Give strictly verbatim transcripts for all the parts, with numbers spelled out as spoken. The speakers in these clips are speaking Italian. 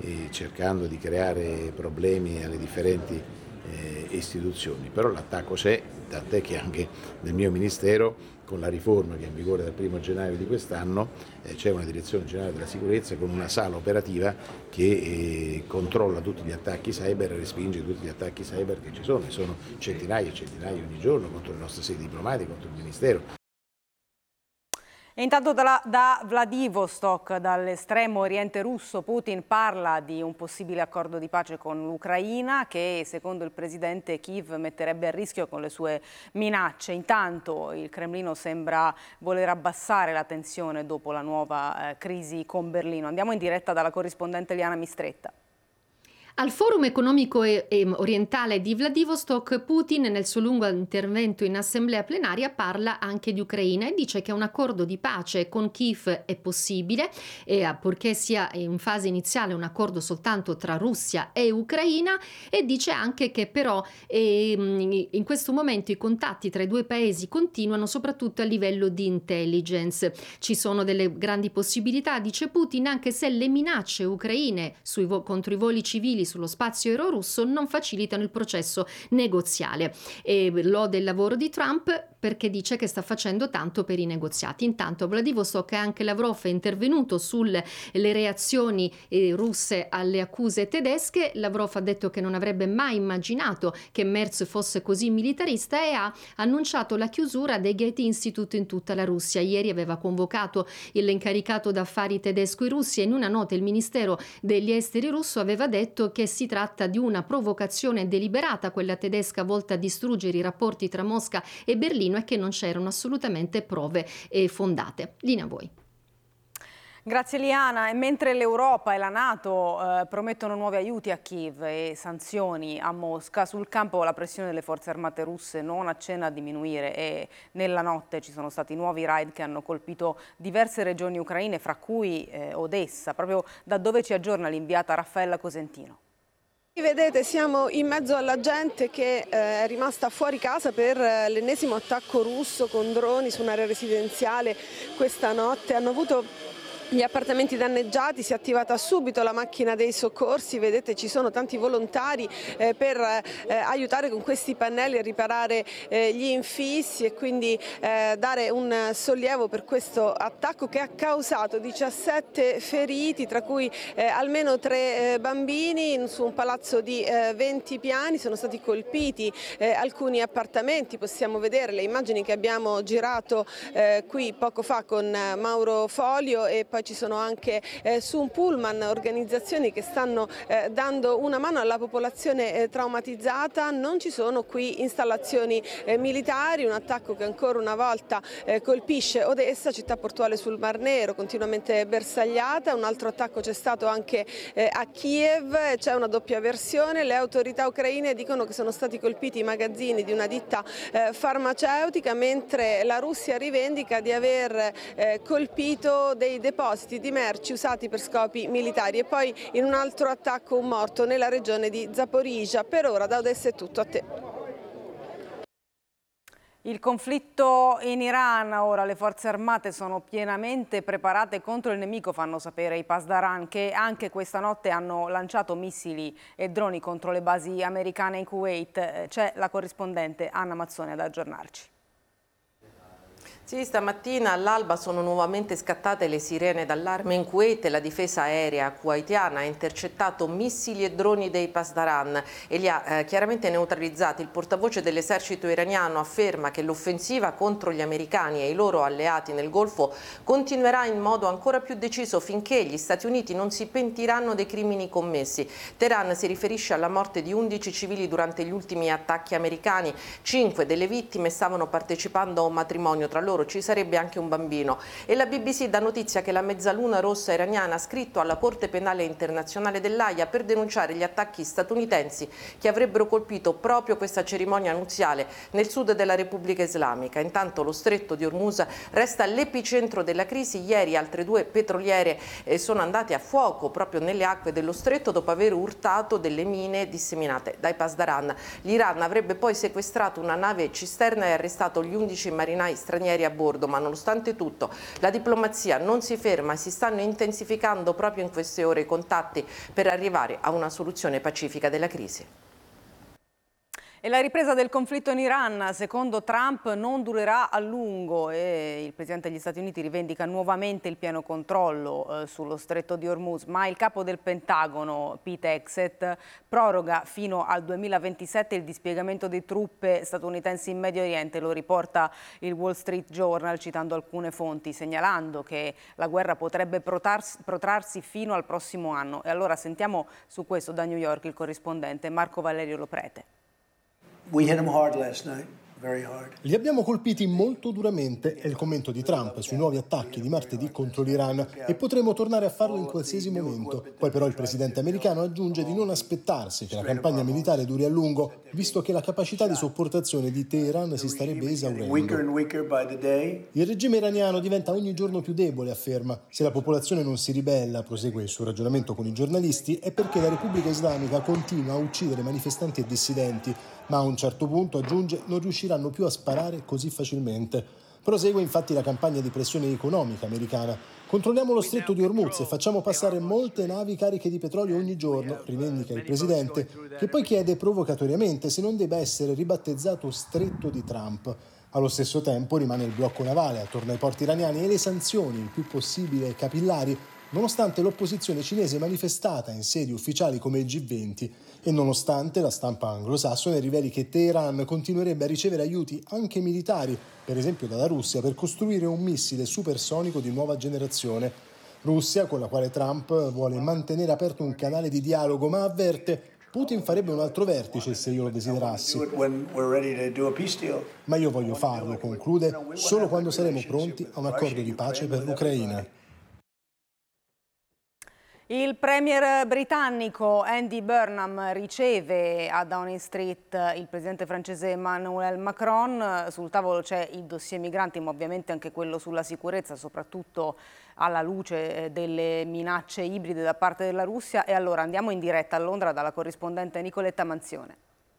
e cercando di creare problemi alle differenti eh, istituzioni. Però l'attacco c'è, tant'è che anche nel mio Ministero, con la riforma che è in vigore dal primo gennaio di quest'anno, eh, c'è una direzione generale della sicurezza con una sala operativa che eh, controlla tutti gli attacchi cyber e respinge tutti gli attacchi cyber che ci sono, e sono centinaia e centinaia ogni giorno contro le nostre sedi diplomatiche, contro il Ministero. E intanto da, da Vladivostok, dall'estremo oriente russo, Putin parla di un possibile accordo di pace con l'Ucraina che, secondo il presidente, Kiev metterebbe a rischio con le sue minacce. Intanto il Cremlino sembra voler abbassare la tensione dopo la nuova eh, crisi con Berlino. Andiamo in diretta dalla corrispondente Liana Mistretta. Al Forum economico e orientale di Vladivostok, Putin nel suo lungo intervento in assemblea plenaria parla anche di Ucraina e dice che un accordo di pace con Kiev è possibile, e purché sia in fase iniziale un accordo soltanto tra Russia e Ucraina, e dice anche che però eh, in questo momento i contatti tra i due paesi continuano soprattutto a livello di intelligence. Ci sono delle grandi possibilità, dice Putin, anche se le minacce ucraine sui vo- contro i voli civili sullo spazio aereo russo non facilitano il processo negoziale. E lode il lavoro di Trump perché dice che sta facendo tanto per i negoziati. Intanto a Vladivostok anche Lavrov è intervenuto sulle le reazioni eh, russe alle accuse tedesche. Lavrov ha detto che non avrebbe mai immaginato che Merz fosse così militarista e ha annunciato la chiusura dei Goethe Institute in tutta la Russia. Ieri aveva convocato l'incaricato d'affari tedesco in Russia. In una nota il Ministero degli Esteri russo aveva detto che si tratta di una provocazione deliberata, quella tedesca, volta a distruggere i rapporti tra Mosca e Berlino, e che non c'erano assolutamente prove eh, fondate. Linea a voi. Grazie Liana. E mentre l'Europa e la NATO eh, promettono nuovi aiuti a Kiev e sanzioni a Mosca, sul campo la pressione delle forze armate russe non accenna a diminuire e nella notte ci sono stati nuovi raid che hanno colpito diverse regioni ucraine, fra cui eh, Odessa, proprio da dove ci aggiorna l'inviata Raffaella Cosentino. Vedete, siamo in mezzo alla gente che è rimasta fuori casa per l'ennesimo attacco russo con droni su un'area residenziale questa notte. Hanno avuto gli appartamenti danneggiati, si è attivata subito la macchina dei soccorsi, vedete ci sono tanti volontari eh, per eh, aiutare con questi pannelli a riparare eh, gli infissi e quindi eh, dare un sollievo per questo attacco che ha causato diciassette feriti, tra cui eh, almeno tre eh, bambini. Su un palazzo di eh, venti piani sono stati colpiti eh, alcuni appartamenti, possiamo vedere le immagini che abbiamo girato eh, qui poco fa con Mauro Folio, e poi ci sono anche eh, su un pullman organizzazioni che stanno eh, dando una mano alla popolazione eh, traumatizzata. Non ci sono qui installazioni eh, militari, un attacco che ancora una volta eh, colpisce Odessa, città portuale sul Mar Nero, continuamente bersagliata. Un altro attacco c'è stato anche eh, a Kiev, c'è una doppia versione. Le autorità ucraine dicono che sono stati colpiti i magazzini di una ditta eh, farmaceutica, mentre la Russia rivendica di aver eh, colpito dei depositi di merci usati per scopi militari. E poi in un altro attacco un morto nella regione di Zaporizhzhia. Per ora da Odessa è tutto, a te. Il conflitto in Iran, ora le forze armate sono pienamente preparate contro il nemico, fanno sapere i Pasdaran, che anche questa notte hanno lanciato missili e droni contro le basi americane in Kuwait. C'è la corrispondente Anna Mazzoni ad aggiornarci. Sì, stamattina all'alba sono nuovamente scattate le sirene d'allarme in Kuwait e la difesa aerea kuwaitiana ha intercettato missili e droni dei Pasdaran e li ha eh, chiaramente neutralizzati. Il portavoce dell'esercito iraniano afferma che l'offensiva contro gli americani e i loro alleati nel Golfo continuerà in modo ancora più deciso finché gli Stati Uniti non si pentiranno dei crimini commessi. Teheran si riferisce alla morte di undici civili durante gli ultimi attacchi americani. Cinque delle vittime stavano partecipando a un matrimonio, tra loro ci sarebbe anche un bambino. E la B B C dà notizia che la Mezzaluna Rossa iraniana ha scritto alla Corte Penale Internazionale dell'Aia per denunciare gli attacchi statunitensi che avrebbero colpito proprio questa cerimonia nuziale nel sud della Repubblica Islamica. Intanto lo stretto di Hormuz resta l'epicentro della crisi. Ieri altre due petroliere sono andate a fuoco proprio nelle acque dello stretto dopo aver urtato delle mine disseminate dai Pasdaran. L'Iran avrebbe poi sequestrato una nave cisterna e arrestato gli undici marinai stranieri a a bordo, ma nonostante tutto la diplomazia non si ferma, si stanno intensificando proprio in queste ore i contatti per arrivare a una soluzione pacifica della crisi. E la ripresa del conflitto in Iran, secondo Trump, non durerà a lungo e il Presidente degli Stati Uniti rivendica nuovamente il pieno controllo eh, sullo stretto di Hormuz, ma il capo del Pentagono, Pete Hegseth, proroga fino al duemilaventisette il dispiegamento di truppe statunitensi in Medio Oriente, lo riporta il Wall Street Journal citando alcune fonti, segnalando che la guerra potrebbe protrarsi, protrarsi fino al prossimo anno. E allora sentiamo su questo da New York il corrispondente Marco Valerio Loprete. We hit them hard last night, very hard. Li abbiamo colpiti molto duramente, è il commento di Trump sui nuovi attacchi di martedì contro l'Iran e potremo tornare a farlo in qualsiasi momento. Poi però il presidente americano aggiunge di non aspettarsi che la campagna militare duri a lungo, visto che la capacità di sopportazione di Teheran si starebbe esaurendo. Il regime iraniano diventa ogni giorno più debole, afferma. Se la popolazione non si ribella, prosegue il suo ragionamento con i giornalisti, è perché la Repubblica Islamica continua a uccidere manifestanti e dissidenti, ma a un certo punto, aggiunge, non riusciranno più a sparare così facilmente. Prosegue infatti la campagna di pressione economica americana. Controlliamo lo stretto di Hormuz e facciamo passare molte navi cariche di petrolio ogni giorno, rivendica il presidente, che poi chiede provocatoriamente se non debba essere ribattezzato stretto di Trump. Allo stesso tempo rimane il blocco navale attorno ai porti iraniani e le sanzioni, il più possibile capillari, nonostante l'opposizione cinese manifestata in sedi ufficiali come il G venti e nonostante la stampa anglosassone riveli che Teheran continuerebbe a ricevere aiuti anche militari, per esempio dalla Russia, per costruire un missile supersonico di nuova generazione. Russia, con la quale Trump vuole mantenere aperto un canale di dialogo, ma avverte: Putin farebbe un altro vertice se io lo desiderassi. Ma io voglio farlo, conclude, solo quando saremo pronti a un accordo di pace per l'Ucraina. Il premier britannico Andy Burnham riceve a Downing Street il presidente francese Emmanuel Macron. Sul tavolo c'è il dossier migranti, ma ovviamente anche quello sulla sicurezza, soprattutto alla luce delle minacce ibride da parte della Russia. E allora andiamo in diretta a Londra dalla corrispondente Nicoletta Manzione.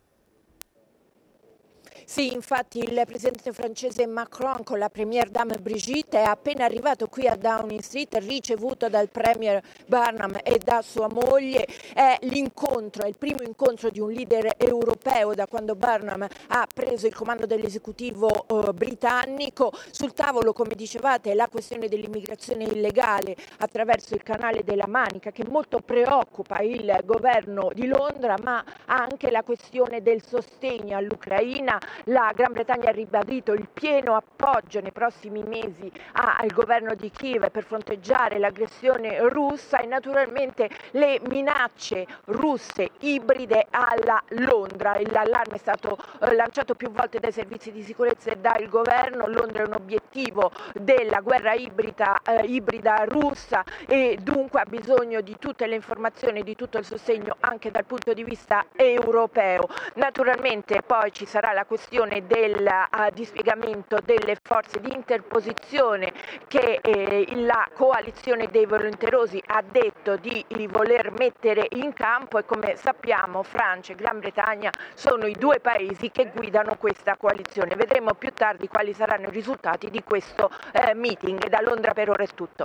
Sì, infatti il presidente francese Macron con la première dame Brigitte è appena arrivato qui a Downing Street, ricevuto dal premier Burnham e da sua moglie. È l'incontro, è il primo incontro di un leader europeo da quando Burnham ha preso il comando dell'esecutivo eh, britannico. Sul tavolo, come dicevate, la questione dell'immigrazione illegale attraverso il canale della Manica, che molto preoccupa il governo di Londra, ma anche la questione del sostegno all'Ucraina. La Gran Bretagna ha ribadito il pieno appoggio nei prossimi mesi al governo di Kiev per fronteggiare l'aggressione russa e naturalmente le minacce russe ibride alla Londra. L'allarme è stato eh, lanciato più volte dai servizi di sicurezza e dal governo. Londra è un obiettivo della guerra ibrida, eh, ibrida russa e dunque ha bisogno di tutte le informazioni e di tutto il sostegno anche dal punto di vista europeo. Naturalmente poi ci sarà la questione del uh, dispiegamento delle forze di interposizione che eh, la coalizione dei volenterosi ha detto di, di voler mettere in campo, e come sappiamo Francia e Gran Bretagna sono i due paesi che guidano questa coalizione. Vedremo più tardi quali saranno i risultati di questo eh, meeting. Da Londra per ora è tutto.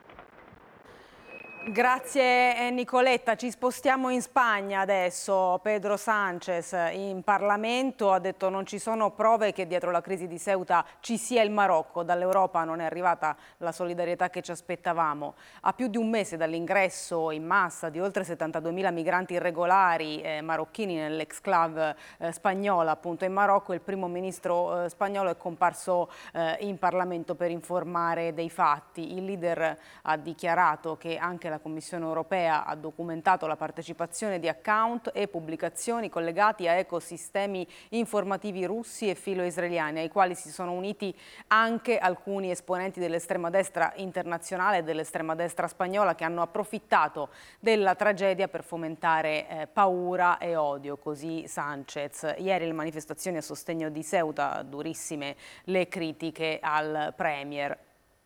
Grazie Nicoletta, ci spostiamo in Spagna adesso. Pedro Sánchez in Parlamento ha detto non ci sono prove che dietro la crisi di Ceuta ci sia il Marocco, dall'Europa non è arrivata la solidarietà che ci aspettavamo. A più di un mese dall'ingresso in massa di oltre settantaduemila migranti irregolari eh, marocchini nell'exclave eh, spagnola appunto in Marocco, il primo ministro eh, spagnolo è comparso eh, in Parlamento per informare dei fatti. Il leader ha dichiarato che anche la La Commissione europea ha documentato la partecipazione di account e pubblicazioni collegati a ecosistemi informativi russi e filo-israeliani, ai quali si sono uniti anche alcuni esponenti dell'estrema destra internazionale e dell'estrema destra spagnola che hanno approfittato della tragedia per fomentare eh, paura e odio, così Sánchez. Ieri le manifestazioni a sostegno di Ceuta, durissime le critiche al Premier.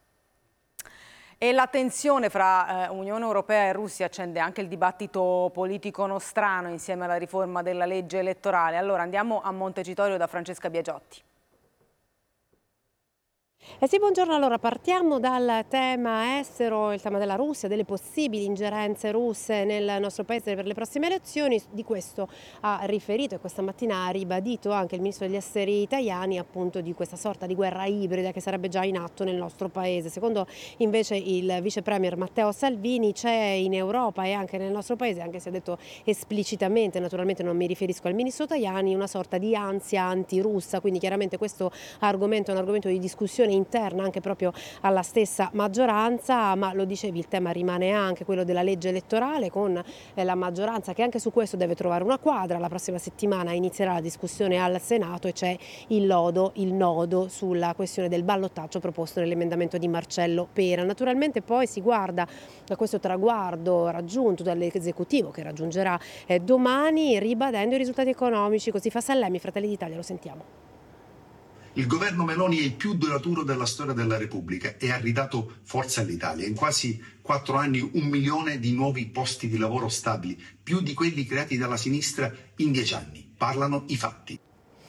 E la tensione fra eh, Unione Europea e Russia accende anche il dibattito politico nostrano insieme alla riforma della legge elettorale. Allora andiamo a Montecitorio da Francesca Biagiotti. Eh sì, buongiorno. Allora partiamo dal tema estero, il tema della Russia, delle possibili ingerenze russe nel nostro paese per le prossime elezioni. Di questo ha riferito e questa mattina ha ribadito anche il ministro degli esteri italiani, appunto, di questa sorta di guerra ibrida che sarebbe già in atto nel nostro paese. Secondo invece il vice premier Matteo Salvini c'è in Europa e anche nel nostro paese, anche se ha detto esplicitamente, naturalmente non mi riferisco al ministro Tajani, una sorta di ansia antirussa, quindi chiaramente questo argomento è un argomento di discussione interna anche proprio alla stessa maggioranza, ma lo dicevi, il tema rimane anche quello della legge elettorale, con eh, la maggioranza che anche su questo deve trovare una quadra. La prossima settimana inizierà la discussione al Senato e c'è il lodo, il nodo sulla questione del ballottaggio proposto nell'emendamento di Marcello Pera. Naturalmente poi si guarda a questo traguardo raggiunto dall'esecutivo, che raggiungerà eh, domani, ribadendo i risultati economici. Così fa Sallemi, Fratelli d'Italia, lo sentiamo. Il governo Meloni è il più duraturo della storia della Repubblica e ha ridato forza all'Italia. In quasi quattro anni un milione di nuovi posti di lavoro stabili, più di quelli creati dalla sinistra in dieci anni. Parlano i fatti.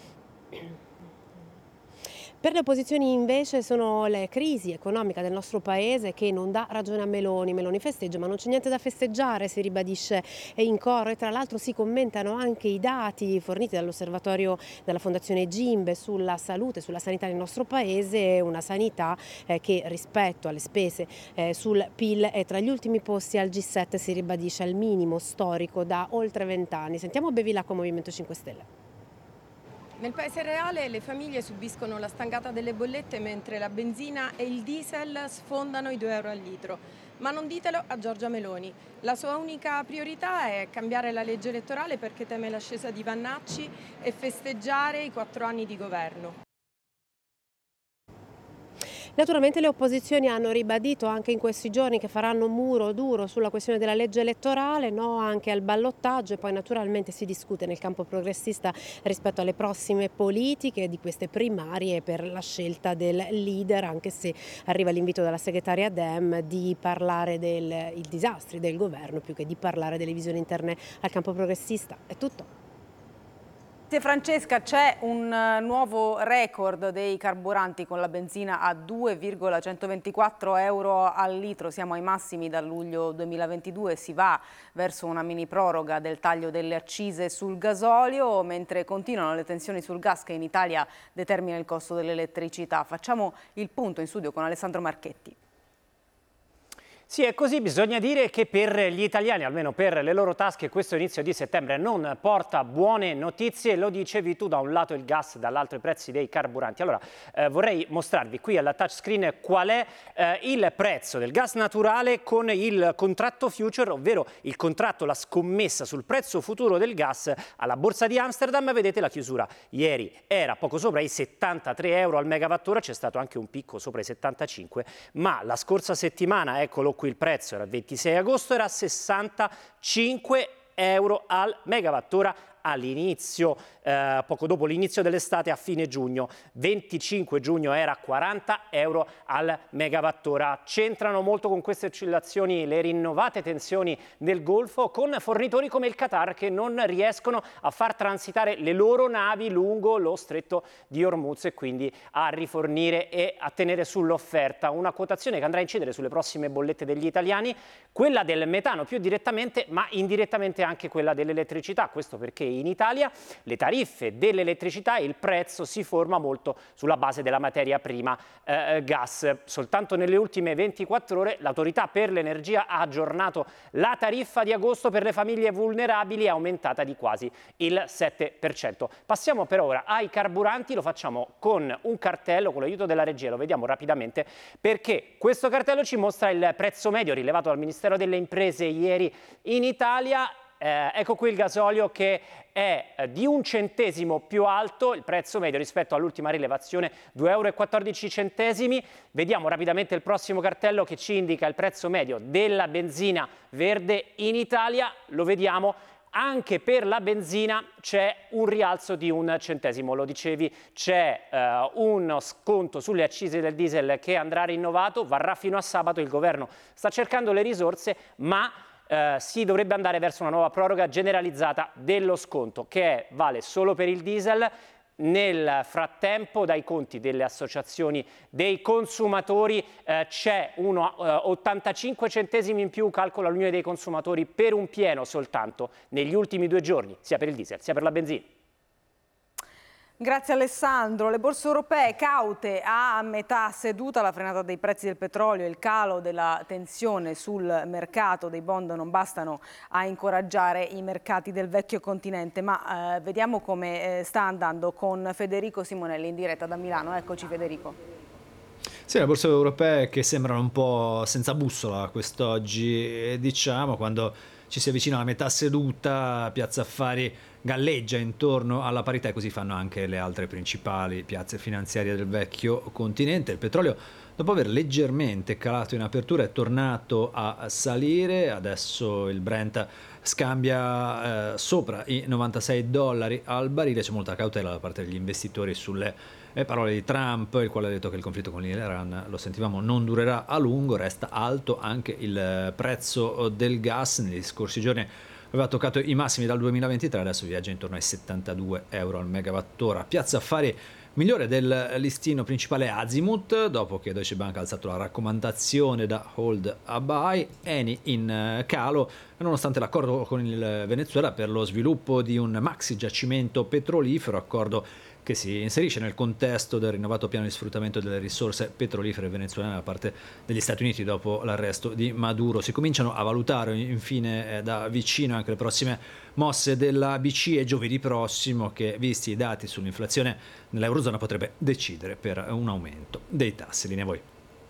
Per le opposizioni invece sono le crisi economica del nostro paese che non dà ragione a Meloni. Meloni festeggia, ma non c'è niente da festeggiare, si ribadisce in coro, e tra l'altro si commentano anche i dati forniti dall'osservatorio della Fondazione Gimbe sulla salute, sulla sanità nel nostro paese, una sanità eh, che rispetto alle spese eh, sul P I L è tra gli ultimi posti al G sette, si ribadisce al minimo storico da oltre vent'anni. Sentiamo Bevilacqua, Movimento cinque Stelle. Nel paese reale le famiglie subiscono la stangata delle bollette mentre la benzina e il diesel sfondano i due euro al litro. Ma non ditelo a Giorgia Meloni. La sua unica priorità è cambiare la legge elettorale perché teme l'ascesa di Vannacci e festeggiare i quattro anni di governo. Naturalmente le opposizioni hanno ribadito anche in questi giorni che faranno muro duro sulla questione della legge elettorale, no anche al ballottaggio, e poi naturalmente si discute nel campo progressista rispetto alle prossime politiche di queste primarie per la scelta del leader, anche se arriva l'invito dalla segretaria Dem di parlare dei disastri del governo più che di parlare delle visioni interne al campo progressista. È tutto. Francesca, c'è un nuovo record dei carburanti con la benzina a due virgola centoventiquattro euro al litro, siamo ai massimi dal luglio duemilaventidue, si va verso una mini proroga del taglio delle accise sul gasolio, mentre continuano le tensioni sul gas che in Italia determina il costo dell'elettricità. Facciamo il punto in studio con Alessandro Marchetti. Sì, è così. Bisogna dire che per gli italiani, almeno per le loro tasche, questo inizio di settembre non porta buone notizie. Lo dicevi tu, da un lato il gas, dall'altro i prezzi dei carburanti. Allora, eh, vorrei mostrarvi qui alla touchscreen qual è eh, il prezzo del gas naturale con il contratto future, ovvero il contratto, la scommessa sul prezzo futuro del gas alla borsa di Amsterdam. Vedete la chiusura ieri era poco sopra i settantatré euro al megawattora, c'è stato anche un picco sopra i settantacinque, ma la scorsa settimana, eccolo qui il prezzo, era il ventisei agosto, era sessantacinque euro al megawattora all'inizio, eh, poco dopo l'inizio dell'estate, a fine giugno. venticinque giugno era quaranta euro al megawattora. C'entrano molto con queste oscillazioni le rinnovate tensioni nel Golfo, con fornitori come il Qatar che non riescono a far transitare le loro navi lungo lo stretto di Hormuz e quindi a rifornire e a tenere sull'offerta. Una quotazione che andrà a incidere sulle prossime bollette degli italiani, quella del metano più direttamente, ma indirettamente anche quella dell'elettricità. Questo perché in Italia le tariffe dell'elettricità e il prezzo si forma molto sulla base della materia prima eh, gas. Soltanto nelle ultime ventiquattro ore l'Autorità per l'Energia ha aggiornato la tariffa di agosto per le famiglie vulnerabili, è aumentata di quasi il sette per cento. Passiamo per ora ai carburanti, lo facciamo con un cartello, con l'aiuto della regia, lo vediamo rapidamente perché questo cartello ci mostra il prezzo medio rilevato dal Ministero delle Imprese ieri in Italia. Eh, ecco qui il gasolio che è eh, di un centesimo più alto, il prezzo medio rispetto all'ultima rilevazione, due euro e quattordici centesimi. Vediamo rapidamente il prossimo cartello che ci indica il prezzo medio della benzina verde in Italia. Lo vediamo, anche per la benzina c'è un rialzo di un centesimo. Lo dicevi, c'è eh, uno sconto sulle accise del diesel che andrà rinnovato, varrà fino a sabato. Il governo sta cercando le risorse, ma Uh, si dovrebbe andare verso una nuova proroga generalizzata dello sconto che vale solo per il diesel. Nel frattempo, dai conti delle associazioni dei consumatori eh, c'è uno eh, ottantacinque centesimi in più, calcola l'Unione dei Consumatori, per un pieno soltanto negli ultimi due giorni, sia per il diesel sia per la benzina. Grazie Alessandro. Le borse europee caute a metà seduta, la frenata dei prezzi del petrolio e il calo della tensione sul mercato dei bond non bastano a incoraggiare i mercati del vecchio continente, ma eh, vediamo come eh, sta andando con Federico Simonelli in diretta da Milano. Eccoci Federico. Sì, le borse europee che sembrano un po' senza bussola quest'oggi, diciamo, quando ci si avvicina alla metà seduta, Piazza Affari galleggia intorno alla parità e così fanno anche le altre principali piazze finanziarie del vecchio continente. Il petrolio, dopo aver leggermente calato in apertura, è tornato a salire, adesso il Brent scambia eh, sopra i novantasei dollari al barile. C'è molta cautela da parte degli investitori sulle eh, parole di Trump, il quale ha detto che il conflitto con l'Iran, lo sentivamo, non durerà a lungo. Resta alto anche il prezzo del gas. Negli scorsi giorni aveva toccato i massimi dal duemilaventitré, adesso viaggia intorno ai settantadue euro al megawattora. Piazza Affari migliore del listino principale Azimut, dopo che Deutsche Bank ha alzato la raccomandazione da hold a buy. Eni in calo, nonostante l'accordo con il Venezuela per lo sviluppo di un maxi giacimento petrolifero, accordo che si inserisce nel contesto del rinnovato piano di sfruttamento delle risorse petrolifere venezuelane da parte degli Stati Uniti dopo l'arresto di Maduro. Si cominciano a valutare infine eh, da vicino anche le prossime mosse della B C E giovedì prossimo, che visti i dati sull'inflazione nell'Eurozona potrebbe decidere per un aumento dei tassi. Linea a voi.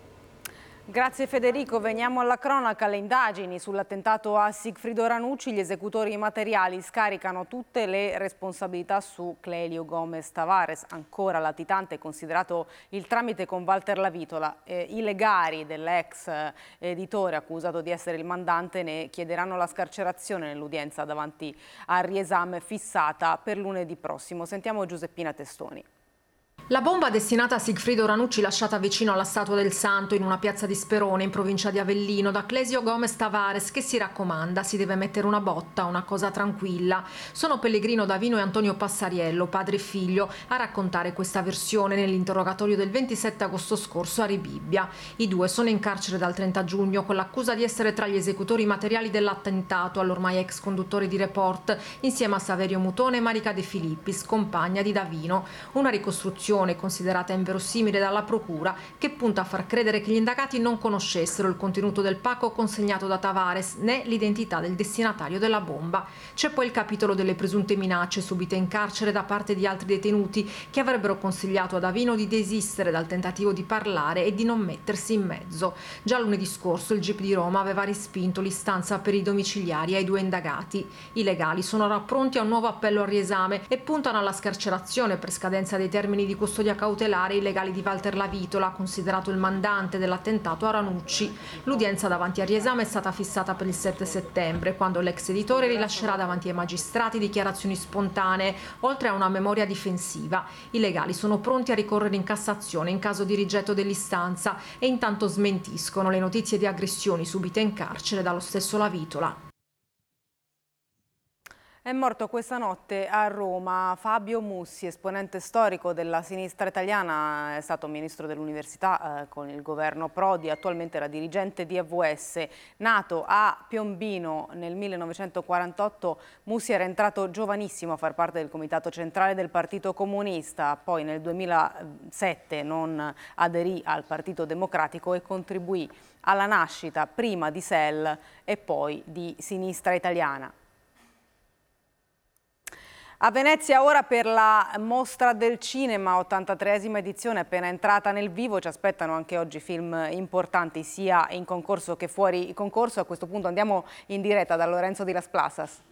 Grazie Federico, veniamo alla cronaca. Le indagini sull'attentato a Sigfrido Ranucci, gli esecutori materiali scaricano tutte le responsabilità su Clelio Gomez Tavares, ancora latitante, considerato il tramite con Walter Lavitola. Eh, I legali dell'ex editore accusato di essere il mandante ne chiederanno la scarcerazione nell'udienza davanti al riesame fissata per lunedì prossimo. Sentiamo Giuseppina Testoni. La bomba destinata a Sigfrido Ranucci, lasciata vicino alla Statua del Santo in una piazza di Sperone in provincia di Avellino da Clesio Gomez Tavares, che si raccomanda, si deve mettere una botta, una cosa tranquilla. Sono Pellegrino Davino e Antonio Passariello, padre e figlio, a raccontare questa versione nell'interrogatorio del ventisette agosto scorso a Rebibbia. I due sono in carcere dal trenta giugno con l'accusa di essere tra gli esecutori materiali dell'attentato all'ormai ex conduttore di Report, insieme a Saverio Mutone e Marica De Filippis, compagna di Davino. Una ricostruzione considerata inverosimile dalla procura, che punta a far credere che gli indagati non conoscessero il contenuto del pacco consegnato da Tavares né l'identità del destinatario della bomba. C'è poi il capitolo delle presunte minacce subite in carcere da parte di altri detenuti che avrebbero consigliato a Davino di desistere dal tentativo di parlare e di non mettersi in mezzo. Già lunedì scorso il G I P di Roma aveva respinto l'istanza per i domiciliari ai due indagati. I legali sono ora pronti a un nuovo appello al riesame e puntano alla scarcerazione per scadenza dei termini di custodia cautelare i legali di Walter Lavitola, considerato il mandante dell'attentato a Ranucci. L'udienza davanti al riesame è stata fissata per il sette settembre, quando l'ex editore rilascerà davanti ai magistrati dichiarazioni spontanee, oltre a una memoria difensiva. I legali sono pronti a ricorrere in Cassazione in caso di rigetto dell'istanza e intanto smentiscono le notizie di aggressioni subite in carcere dallo stesso Lavitola. È morto questa notte a Roma Fabio Mussi, esponente storico della sinistra italiana, è stato ministro dell'università eh, con il governo Prodi, attualmente era dirigente di A V S. Nato a Piombino nel millenovecentoquarantotto, Mussi era entrato giovanissimo a far parte del comitato centrale del Partito Comunista, poi nel duemilasette non aderì al Partito Democratico e contribuì alla nascita prima di S E L e poi di Sinistra Italiana. A Venezia ora per la Mostra del Cinema, ottantatreesima edizione appena entrata nel vivo, ci aspettano anche oggi film importanti sia in concorso che fuori concorso. A questo punto andiamo in diretta da Lorenzo di Las Plasas.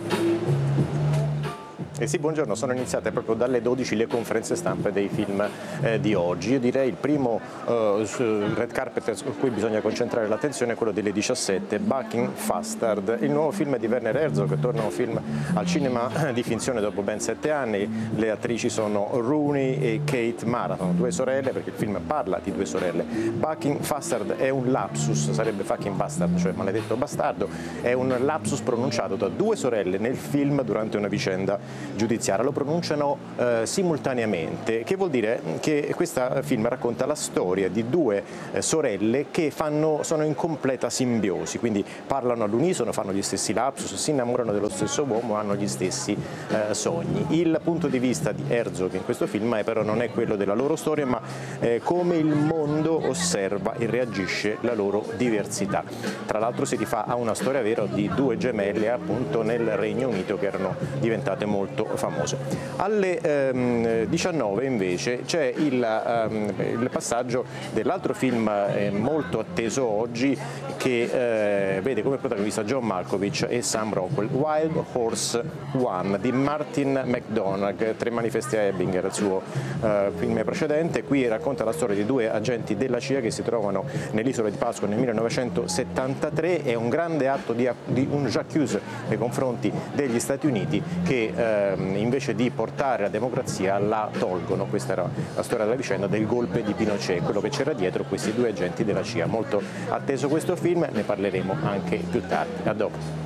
Eh sì, buongiorno, sono iniziate proprio dalle dodici le conferenze stampe dei film eh, di oggi. Io direi il primo eh, red carpet su cui bisogna concentrare l'attenzione è quello delle diciassette, Bucking Fastard, il nuovo film di Werner Herzog, che torna un film al cinema di finzione dopo ben sette anni. Le attrici sono Rooney e Kate Mara, sono due sorelle perché il film parla di due sorelle. Bucking Fastard è un lapsus, sarebbe fucking bastard, cioè maledetto bastardo, è un lapsus pronunciato da due sorelle nel film durante una vicenda giudiziaria, lo pronunciano eh, simultaneamente, che vuol dire che questo film racconta la storia di due eh, sorelle che fanno, sono in completa simbiosi, quindi parlano all'unisono, fanno gli stessi lapsus, si innamorano dello stesso uomo, hanno gli stessi eh, sogni. Il punto di vista di Herzog in questo film è, però non è quello della loro storia, ma eh, come il mondo osserva e reagisce alla loro diversità. Tra l'altro si rifà a una storia vera di due gemelle appunto nel Regno Unito che erano diventate molto famose. Alle ehm, diciannove invece c'è il, ehm, il passaggio dell'altro film eh, molto atteso oggi che eh, vede come protagonista John Malkovich e Sam Rockwell, Wild Horse One di Martin McDonagh, Tre manifesti a Ebinger, il suo eh, film precedente. Qui racconta la storia di due agenti della C I A che si trovano nell'isola di Pasqua nel millenovecentosettantatré. È un grande atto di, di un j'accuse nei confronti degli Stati Uniti che eh, invece di portare la democrazia la tolgono. Questa era la storia della vicenda del golpe di Pinochet, quello che c'era dietro questi due agenti della C I A. Molto atteso questo film, ne parleremo anche più tardi. A dopo.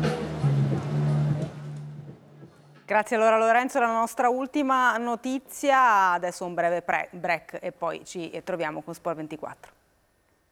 Grazie allora Lorenzo, la nostra ultima notizia, adesso un breve break e poi ci troviamo con Sport ventiquattro.